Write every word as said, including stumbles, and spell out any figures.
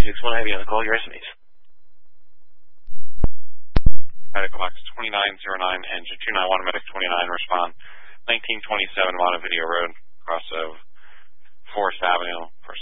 six one, have you on the call, your estimates. Medic Box twenty-nine oh nine, engine two nine one, Medic twenty-nine, respond. nineteen twenty-seven Montevideo Road, across of Forest Avenue for